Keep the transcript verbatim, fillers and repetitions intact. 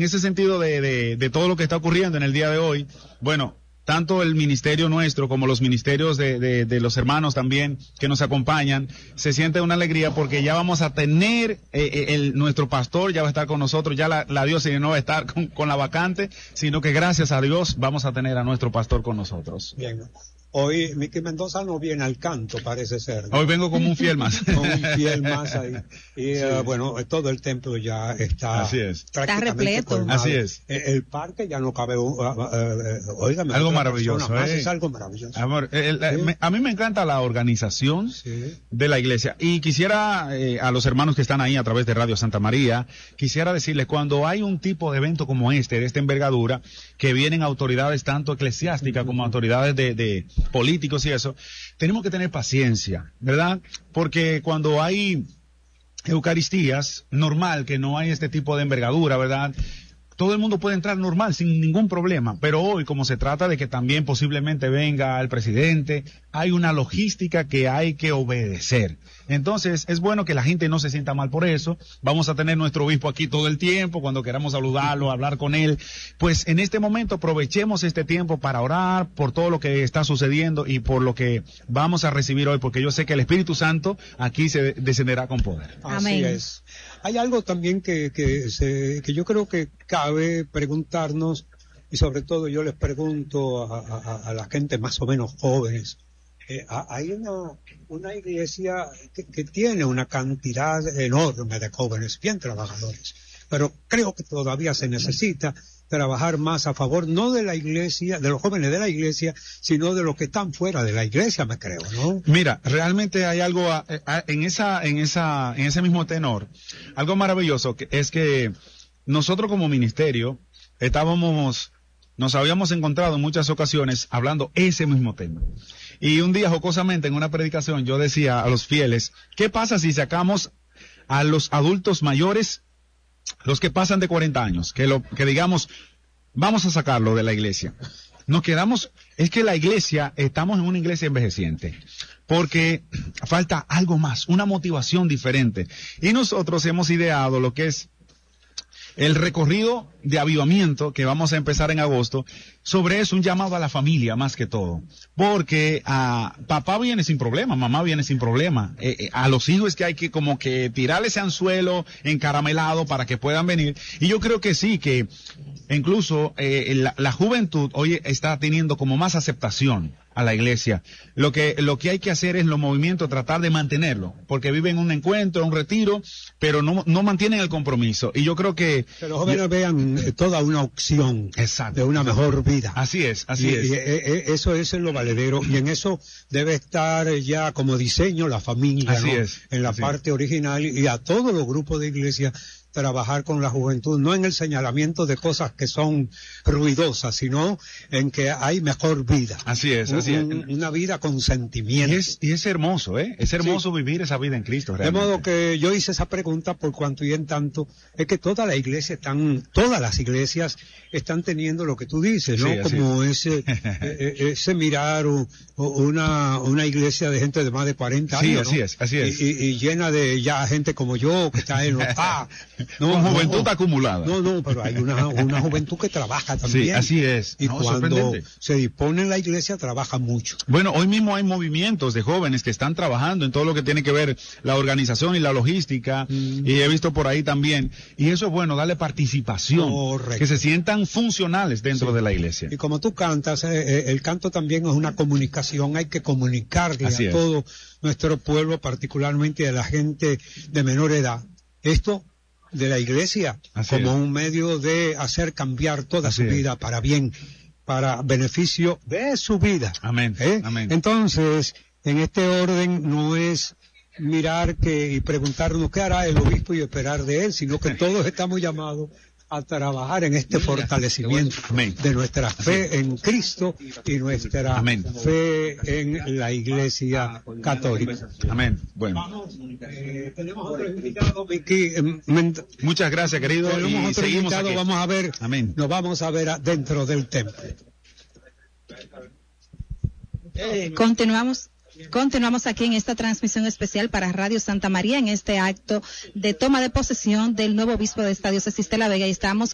ese sentido de, de, de todo lo que está ocurriendo en el día de hoy, bueno, tanto el ministerio nuestro como los ministerios de, de, de los hermanos también que nos acompañan, se siente una alegría porque ya vamos a tener, eh, el, nuestro pastor ya va a estar con nosotros, ya la, la diócesis no va a estar con, con la vacante, sino que gracias a Dios vamos a tener a nuestro pastor con nosotros. Bien. Hoy Miki Mendoza no viene al canto, parece ser, ¿no? Hoy vengo como un fiel más. Como un fiel más ahí. Y sí. uh, bueno, todo el templo ya está. Así es. Está repleto. Colmado. Así es. El, el parque ya no cabe. Uh, uh, uh, óigame, algo maravilloso. Más, eh. es algo maravilloso. Amor, el, el, sí. me, a mí me encanta la organización sí. de la iglesia. Y quisiera, eh, a los hermanos que están ahí a través de Radio Santa María, quisiera decirles, cuando hay un tipo de evento como este, de esta envergadura, que vienen autoridades tanto eclesiásticas uh-huh. como autoridades de, de políticos y eso, tenemos que tener paciencia, ¿verdad? Porque cuando hay eucaristías, normal que no hay este tipo de envergadura, ¿verdad? Todo el mundo puede entrar normal, sin ningún problema, pero hoy, como se trata de que también posiblemente venga el presidente, hay una logística que hay que obedecer. Entonces, es bueno que la gente no se sienta mal por eso. Vamos a tener nuestro obispo aquí todo el tiempo, cuando queramos saludarlo, hablar con él. Pues en este momento aprovechemos este tiempo para orar por todo lo que está sucediendo y por lo que vamos a recibir hoy, porque yo sé que el Espíritu Santo aquí se descenderá con poder. Amén. Así es. Hay algo también que, que, se, que yo creo que cabe preguntarnos, y sobre todo yo les pregunto a, a, a la gente más o menos jóvenes. Eh, hay una, una iglesia que, que tiene una cantidad enorme de jóvenes bien trabajadores, pero creo que todavía se necesita trabajar más a favor, no de la iglesia, de los jóvenes de la iglesia, sino de los que están fuera de la iglesia, me creo, ¿no? Mira, realmente hay algo a, a, en esa, en esa, en ese mismo tenor, algo maravilloso, que es que nosotros como ministerio estábamos, nos habíamos encontrado en muchas ocasiones hablando ese mismo tema. Y un día, jocosamente, en una predicación, yo decía a los fieles, ¿qué pasa si sacamos a los adultos mayores, los que pasan de cuarenta años, que lo, que digamos, vamos a sacarlo de la iglesia? Nos quedamos, es que la iglesia, estamos en una iglesia envejeciente, porque falta algo más, una motivación diferente. Y nosotros hemos ideado lo que es el recorrido de avivamiento que vamos a empezar en agosto. Sobre eso, un llamado a la familia más que todo, porque a papá viene sin problema, mamá viene sin problema, eh, eh, a los hijos es que hay que como que tirarle ese anzuelo encaramelado para que puedan venir. Y yo creo que sí, que incluso eh, la, la juventud hoy está teniendo como más aceptación a la iglesia. Lo que, lo que hay que hacer es los movimientos, tratar de mantenerlo, porque viven un encuentro, un retiro, pero no, no mantienen el compromiso. Y yo creo que que los jóvenes yo, vean eh, toda una opción exacto, de una mejor vida. Así es, así y, es. Y, y, eso es lo valedero, y en eso debe estar ya como diseño la familia, así ¿no? es, en la así parte es. original, y a todos los grupos de iglesia trabajar con la juventud, no en el señalamiento de cosas que son ruidosas, sino en que hay mejor vida. Así es, así un, es. Una vida con sentimiento. Y es, y es hermoso, ¿eh? Es hermoso sí. vivir esa vida en Cristo, realmente. De modo que yo hice esa pregunta por cuanto y en tanto, es que toda la iglesia están, todas las iglesias están teniendo lo que tú dices, ¿no? Sí, como es. ese, ese mirar o, o una, una iglesia de gente de más de cuarenta sí, años, así ¿no? es, así es. Y, y, y llena de ya gente como yo, que está en los ah, no, Con juventud no, acumulada. No, no, pero hay una, una juventud que trabaja también. Sí, así es. Y no, cuando se dispone en la iglesia, trabaja mucho. Bueno, hoy mismo hay movimientos de jóvenes que están trabajando en todo lo que tiene que ver la organización y la logística, mm. y he visto por ahí también. Y eso es bueno, darle participación. Correcto. Que se sientan funcionales dentro sí. de la iglesia. Y como tú cantas, eh, el canto también es una comunicación, hay que comunicarle así a es. todo nuestro pueblo, particularmente a la gente de menor edad. Esto de la iglesia así como es. un medio de hacer cambiar toda así su es. vida para bien, para beneficio de su vida. Amén. ¿Eh? Amén. Entonces, en este orden no es mirar que y preguntarnos qué hará el obispo y esperar de él, sino que todos estamos llamados a trabajar en este fortalecimiento Amén. de nuestra fe en Cristo y nuestra Amén. fe en la Iglesia Católica. Amén. Bueno. Vamos, eh, tenemos otro invitado, Miki. Eh, Muchas gracias, querido. Tenemos y otro seguimos invitado, aquí. vamos a ver. Amén. Nos vamos a ver dentro del templo. Eh, continuamos. Continuamos aquí en esta transmisión especial para Radio Santa María en este acto de toma de posesión del nuevo obispo de esta diócesis de La Vega y estamos